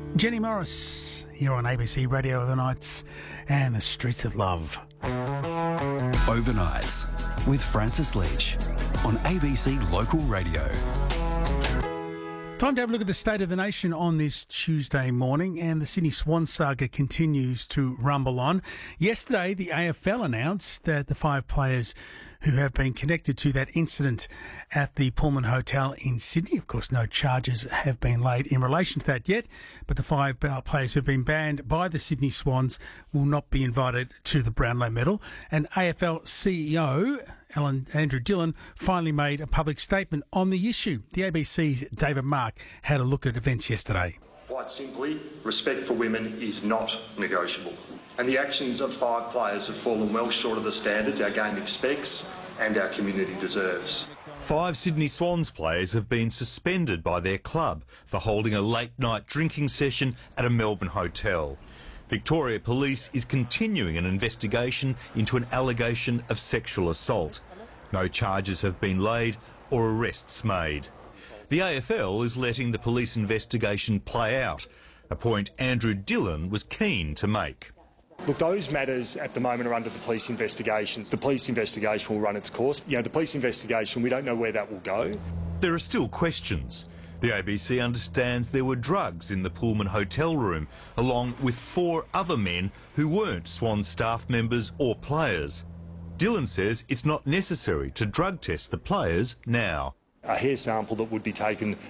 Jenny Morris here on ABC Radio Overnights and the Streets of Love. Overnights with Francis Leach on ABC Local Radio. Time to have a look at the state of the nation on this Tuesday morning, and the Sydney Swan saga continues to rumble on. Yesterday, the AFL announced that the 5 players who have been connected to that incident at the Pullman Hotel in Sydney, of course, no charges have been laid in relation to that yet, but the 5 players who have been banned by the Sydney Swans will not be invited to the Brownlow Medal. And AFL CEO Andrew Dillon finally made a public statement on the issue. The ABC's David Mark had a look at events yesterday. Quite simply, respect for women is not negotiable. And the actions of 5 players have fallen well short of the standards our game expects and our community deserves. 5 Sydney Swans players have been suspended by their club for holding a late-night drinking session at a Melbourne hotel. Victoria Police is continuing an investigation into an allegation of sexual assault. No charges have been laid or arrests made. The AFL is letting the police investigation play out, a point Andrew Dillon was keen to make. Look, those matters at the moment are under the police investigations. The police investigation will run its course. The police investigation, we don't know where that will go. There are still questions. The ABC understands there were drugs in the Pullman hotel room, along with 4 other men who weren't Swan staff members or players. Dillon says it's not necessary to drug test the players now. A hair sample that would be taken